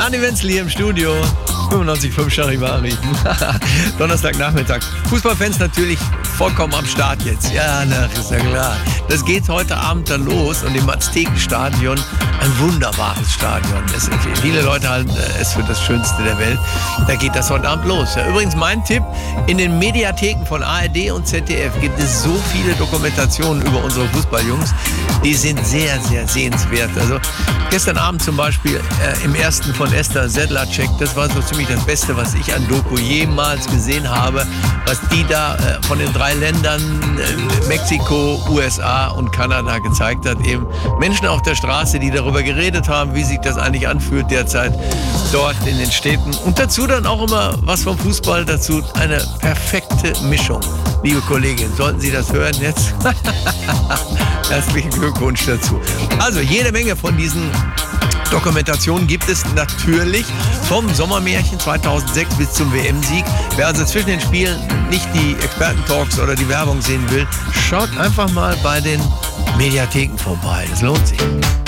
Dani Wenzl hier im Studio. 95.5 Charivari. Donnerstagnachmittag. Fußballfans natürlich vollkommen am Start jetzt. Ja, ist ja klar. Das geht heute Abend dann los und im Aztekenstadion, ein wunderbares Stadion. Viele Leute halten es für das Schönste der Welt. Da geht das heute Abend los. Ja, übrigens mein Tipp, in den Mediatheken von ARD und ZDF gibt es so viele Dokumentationen über unsere Fußballjungs. Die sind sehr, sehr sehenswert. Also gestern Abend zum Beispiel im ersten von Esther Sedlacek, das war so ziemlich das Beste, was ich an Doku jemals gesehen habe, was die da von den 3 Ländern Mexiko, USA und Kanada gezeigt hat. Eben Menschen auf der Straße, die darüber geredet haben, wie sich das eigentlich anfühlt derzeit dort in den Städten. Und dazu dann auch immer was vom Fußball dazu. Eine perfekte Mischung. Liebe Kollegin, sollten Sie das hören jetzt? Herzlichen Glückwunsch dazu. Also jede Menge von diesen Dokumentationen gibt es natürlich vom Sommermärchen 2006 bis zum WM-Sieg. Wer also zwischen den Spielen nicht die Experten-Talks oder die Werbung sehen will, schaut einfach mal bei den Mediatheken vorbei. Das lohnt sich.